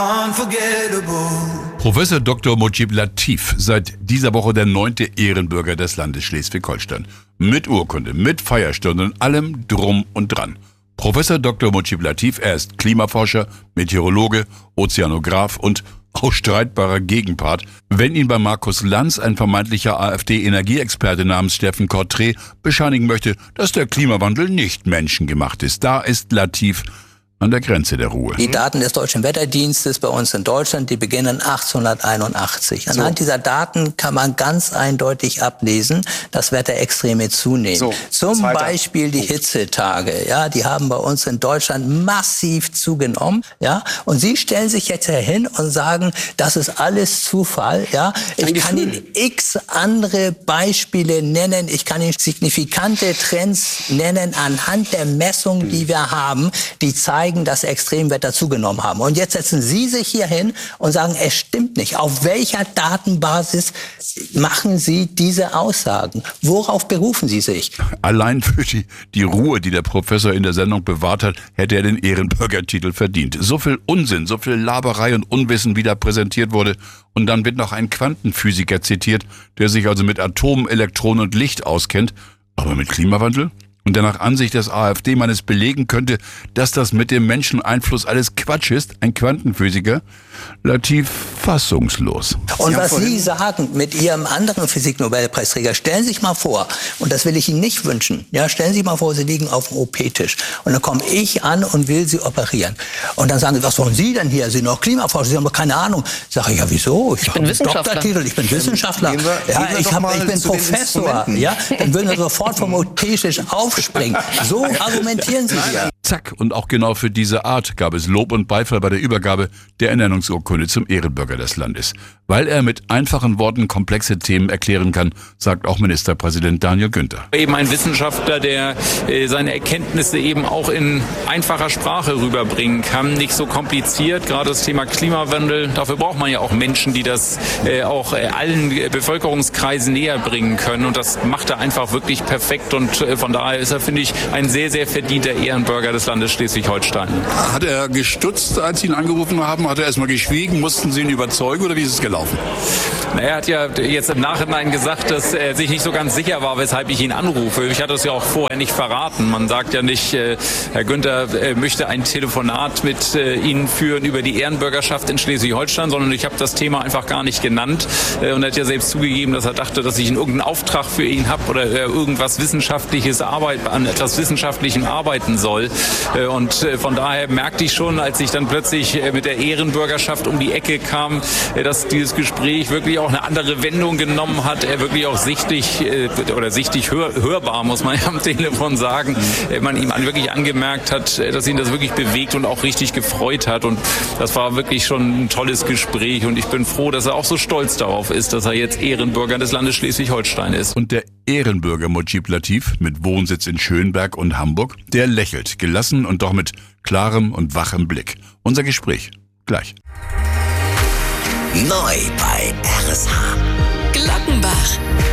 Professor Dr. Mojib Latif, seit dieser Woche der 9. Ehrenbürger des Landes Schleswig-Holstein. Mit Urkunde, mit Feierstunde und allem drum und dran. Professor Dr. Mojib Latif, er ist Klimaforscher, Meteorologe, Ozeanograph und auch streitbarer Gegenpart, wenn ihn bei Markus Lanz ein vermeintlicher AfD-Energieexperte namens Steffen Cortré bescheinigen möchte, dass der Klimawandel nicht menschengemacht ist. Da ist Latif an der Grenze der Ruhe. Die Daten des Deutschen Wetterdienstes bei uns in Deutschland, die beginnen 1881. Anhand dieser Daten kann man ganz eindeutig ablesen, dass Wetterextreme zunehmen. Zum Beispiel die Hitzetage, ja, die haben bei uns in Deutschland massiv zugenommen, ja. Und Sie stellen sich jetzt hin und sagen, das ist alles Zufall, ja. Ich kann Ihnen x andere Beispiele nennen, ich kann Ihnen signifikante Trends nennen anhand der Messungen, die wir haben, die zeigen, dass Extremwetter zugenommen haben. Und jetzt setzen Sie sich hier hin und sagen, es stimmt nicht. Auf welcher Datenbasis machen Sie diese Aussagen? Worauf berufen Sie sich? Allein für die Ruhe, die der Professor in der Sendung bewahrt hat, hätte er den Ehrenbürgertitel verdient. So viel Unsinn, so viel Laberei und Unwissen wieder präsentiert wurde. Und dann wird noch ein Quantenphysiker zitiert, der sich also mit Atomen, Elektronen und Licht auskennt. Aber mit Klimawandel? Und der nach Ansicht des AfD-Mannes belegen könnte, dass das mit dem Menscheneinfluss alles Quatsch ist, ein Quantenphysiker, Latif fassungslos. Und was Sie sagen mit Ihrem anderen Physik-Nobelpreisträger, stellen Sie sich mal vor, und das will ich Ihnen nicht wünschen, ja, stellen Sie sich mal vor, Sie liegen auf dem OP-Tisch und dann komme ich an und will Sie operieren. Und dann sagen Sie, was wollen Sie denn hier? Sie sind noch Klimaforscher, Sie haben doch keine Ahnung. Sage ich, ja, wieso? Ich bin Doktortitel, ich bin Wissenschaftler, ich bin Professor. Ja, dann würden wir sofort vom OP-Tisch aufspringen. So argumentieren Sie hier. Zack, und auch genau für diese Art gab es Lob und Beifall bei der Übergabe der Ernennungsurkunde zum Ehrenbürger des Landes. Weil er mit einfachen Worten komplexe Themen erklären kann, sagt auch Ministerpräsident Daniel Günther. Eben ein Wissenschaftler, der seine Erkenntnisse eben auch in einfacher Sprache rüberbringen kann, nicht so kompliziert. Gerade das Thema Klimawandel, dafür braucht man ja auch Menschen, die das auch allen Bevölkerungskreisen näher bringen können. Und das macht er einfach wirklich perfekt. Und von daher ist er, finde ich, ein sehr, sehr verdienter Ehrenbürger des Landes Schleswig-Holstein. Hat er gestutzt, als Sie ihn angerufen haben? Hat er erstmal geschwiegen? Mussten Sie ihn überzeugen oder wie ist es gelaufen? Er hat ja jetzt im Nachhinein gesagt, dass er sich nicht so ganz sicher war, weshalb ich ihn anrufe. Ich hatte es ja auch vorher nicht verraten. Man sagt ja nicht, Herr Günther möchte ein Telefonat mit Ihnen führen über die Ehrenbürgerschaft in Schleswig-Holstein, sondern ich habe das Thema einfach gar nicht genannt. Und er hat ja selbst zugegeben, dass er dachte, dass ich irgendeinen Auftrag für ihn habe oder irgendwas Wissenschaftliches an etwas Wissenschaftlichem arbeiten soll. Und von daher merkte ich schon, als ich dann plötzlich mit der Ehrenbürgerschaft um die Ecke kam, dass dieses Gespräch wirklich auch eine andere Wendung genommen hat. Er wirklich auch sichtlich hörbar, muss man ja am Telefon sagen, man ihm wirklich angemerkt hat, dass ihn das wirklich bewegt und auch richtig gefreut hat. Und das war wirklich schon ein tolles Gespräch. Und ich bin froh, dass er auch so stolz darauf ist, dass er jetzt Ehrenbürger des Landes Schleswig-Holstein ist. Und der Ehrenbürger Mojib Latif mit Wohnsitz in Schönberg und Hamburg, der lächelt, gelassen und doch mit klarem und wachem Blick. Unser Gespräch gleich. Neu bei RSH. Glockenbach.